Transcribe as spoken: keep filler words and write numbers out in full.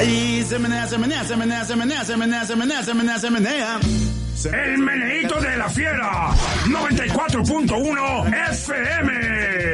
Ahí se menea, se menea, se menea, se menea, se menea, se menea, se menea, se menea. El meneíto de la fiera, noventa y cuatro punto uno F M.